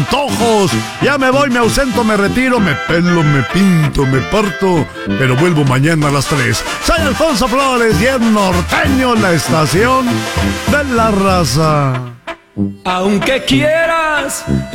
antojos. Ya me voy, me ausento, me retiro, me pelo, me pinto, me parto, pero vuelvo mañana a las 3. Soy Alfonso Flores y en Norteño, la estación de la raza. Aunque quieras